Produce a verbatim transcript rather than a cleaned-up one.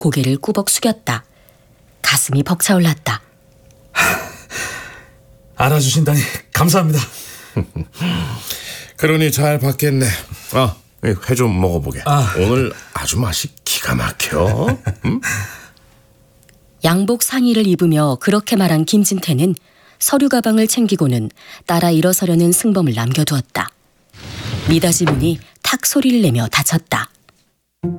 고개를 꾸벅 숙였다. 가슴이 벅차올랐다. 알아주신다니 감사합니다. 그러니 잘 받겠네. 아, 회 좀 먹어보게. 아. 오늘 아주 맛이 기가 막혀. 응? 양복 상의를 입으며 그렇게 말한 김진태는 서류 가방을 챙기고는 따라 일어서려는 승범을 남겨두었다. 미닫이 문이 탁 소리를 내며 닫혔다.